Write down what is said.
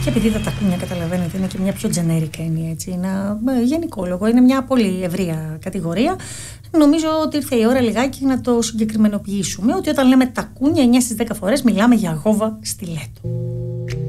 Και επειδή τα τακούνια, καταλαβαίνετε, είναι και μια πιο generic έννοια, έτσι, ένα γενικόλογο, είναι μια πολύ ευρεία κατηγορία. Νομίζω ότι ήρθε η ώρα λιγάκι να το συγκεκριμενοποιήσουμε, ότι όταν λέμε τακούνια 9 στις 10 φορές μιλάμε για γόβα στιλέτο.